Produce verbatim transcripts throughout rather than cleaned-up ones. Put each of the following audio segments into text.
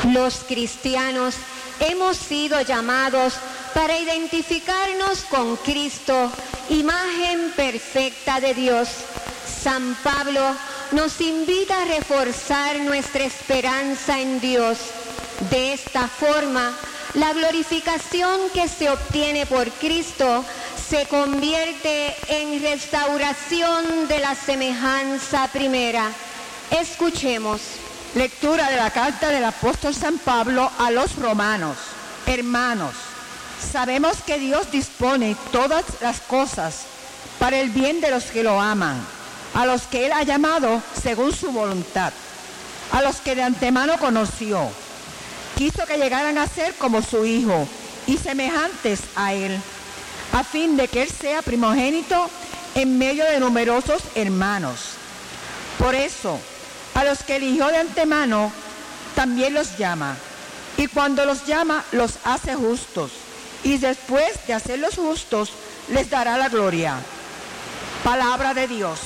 Los cristianos hemos sido llamados para identificarnos con Cristo, imagen perfecta de Dios. San Pablo nos invita a reforzar nuestra esperanza en Dios. De esta forma, la glorificación que se obtiene por Cristo se convierte en restauración de la semejanza primera. Escuchemos. Lectura de la carta del apóstol San Pablo a los romanos. Hermanos, sabemos que Dios dispone todas las cosas para el bien de los que lo aman, a los que Él ha llamado según su voluntad, a los que de antemano conoció. Quiso que llegaran a ser como su Hijo y semejantes a Él, a fin de que Él sea primogénito en medio de numerosos hermanos. Por eso, a los que eligió de antemano, también los llama. Y cuando los llama, los hace justos. Y después de hacerlos justos, les dará la gloria. Palabra de Dios.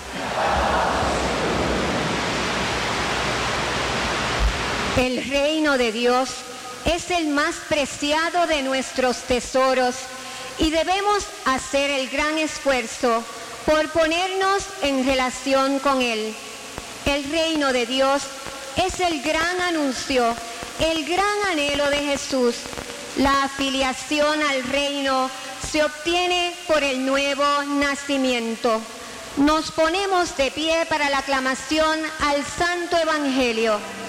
El reino de Dios es el más preciado de nuestros tesoros y debemos hacer el gran esfuerzo por ponernos en relación con Él. El reino de Dios es el gran anuncio, el gran anhelo de Jesús. La afiliación al reino se obtiene por el nuevo nacimiento. Nos ponemos de pie para la aclamación al Santo Evangelio.